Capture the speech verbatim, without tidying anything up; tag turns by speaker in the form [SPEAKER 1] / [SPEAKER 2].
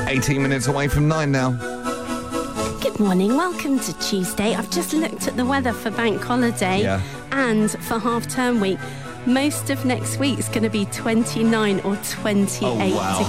[SPEAKER 1] eighteen minutes away from nine now.
[SPEAKER 2] Good morning, welcome to Tuesday. I've just looked at the weather for bank holiday
[SPEAKER 1] Yeah.
[SPEAKER 2] and for half-term week. Most of next week is going to be twenty-nine or twenty-eight
[SPEAKER 1] Oh, wow.